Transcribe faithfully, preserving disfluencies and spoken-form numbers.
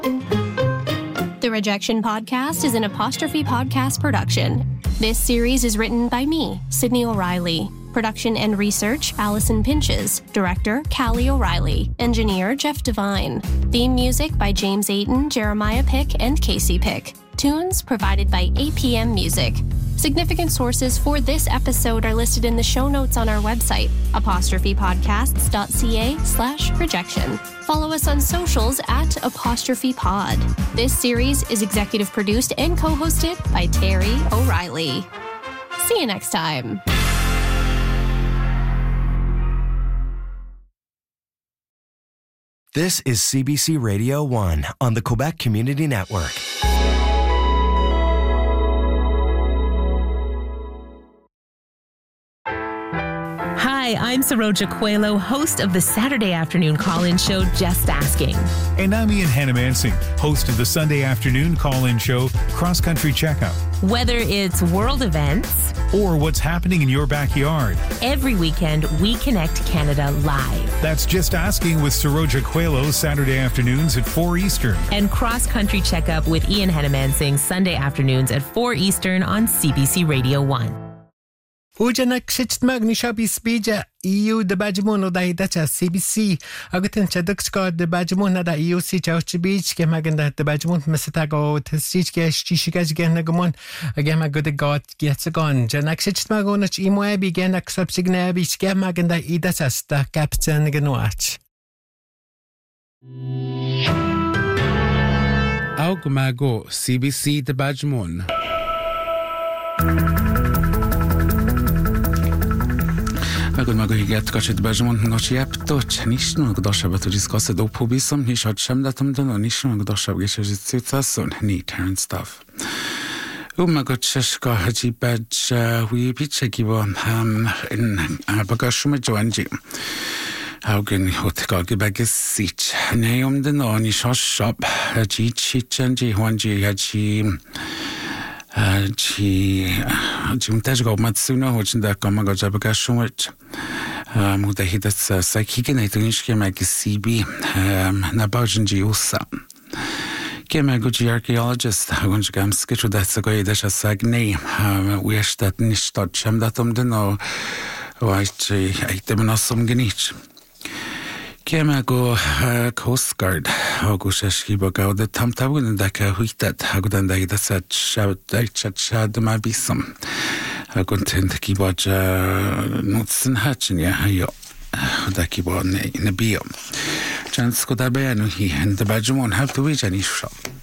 The Rejection Podcast is an Apostrophe Podcast production. This series is written by me, Sydney O'Reilly. Production and research, Allison Pinches. Director, Callie O'Reilly. Engineer, Jeff Devine. Theme music by James Ayton, Jeremiah Pick, and Casey Pick. Tunes provided by A P M Music. Significant sources for this episode are listed in the show notes on our website, apostrophepodcasts.ca slash rejection. Follow us on socials at apostrophe pod. This series is executive produced and co-hosted by Terry O'Reilly. See you next time. This is C B C Radio one on the Quebec Community Network. Hi, I'm Saroja Coelho, host of the Saturday afternoon call-in show, Just Asking. And I'm Ian Hannah-Mansing, host of the Sunday afternoon call-in show, Cross Country Checkup. Whether it's world events or what's happening in your backyard, every weekend we connect Canada live. That's Just Asking with Saroja Coelho, Saturday afternoons at four Eastern. And Cross Country Checkup with Ian Hannah-Mansing, Sunday afternoons at four Eastern on C B C Radio one. Uja kshit magni shabi spija E U de bajmono da idacha C B C agutin chadukska de bajmon da E U si chauchbich ke maganda de bajmon mesatago tstich ke shishigaj genagmon agama good god gets gone janak kshit magonach imoebi genak subsignabi ke maganda idacha sta captain genoach Augmago C B C de bajmon. Agad meg a higet kacsit bezsmond noci eptoč, nisno gdasab to discuss do pobisam, nis hat sem datum dano, nisno gdasab gesezit szutsason, ni Terence stuff. U meg a cseska haji badge hui pichekiba in bagashum joanji. Haugen hotka gebage sich. Neum de no ni shop haji chichanji huanji haji Ci ci też go Matsuno, choć tak maga zabaga szumać. Mu da hidat sa kike na itoniszkie mag C B na bałżynji usa. Kiema guji archaeologist, gonj gam skiczu da sago idesha sagni, wiesz dat nistot czem datum deno, właśnie aitem nosum genich. Kiema go Coast Guard, hagu szeszkiba gauda tam tagun da ka huitat, hagudan da ida sa chad chad chad ma bisam. Hagun tend kiba nutsen hatchen ya hayo. Da kiba ne ne biom. Chans ko da bayanu hi and the bajumon have to wait any shop.